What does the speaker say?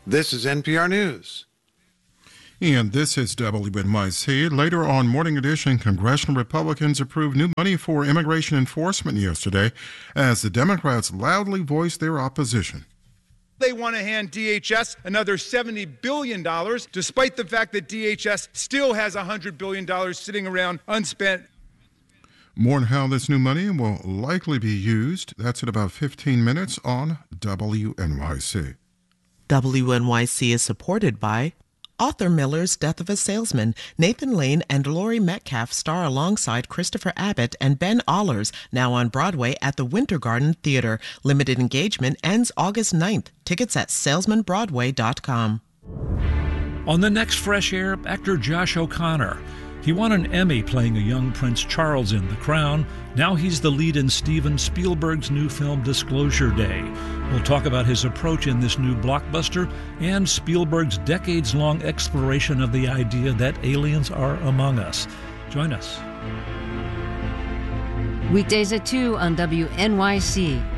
This is NPR News. And this is WNYC. Later on Morning Edition, congressional Republicans approved new money for immigration enforcement yesterday as the Democrats loudly voiced their opposition. They want to hand DHS another $70 billion, despite the fact that DHS still has $100 billion sitting around unspent. More on how this new money will likely be used. That's in about 15 minutes on WNYC. WNYC is supported by Arthur Miller's Death of a Salesman. Nathan Lane and Laurie Metcalf star alongside Christopher Abbott and Ben Allers, now on Broadway at the Winter Garden Theater. Limited engagement ends August 9th. Tickets at salesmanbroadway.com. On the next Fresh Air, actor Josh O'Connor. He won an Emmy playing a young Prince Charles in The Crown. Now he's the lead in Steven Spielberg's new film Disclosure Day. We'll talk about his approach in this new blockbuster and Spielberg's decades-long exploration of the idea that aliens are among us. Join us. Weekdays at 2 on WNYC.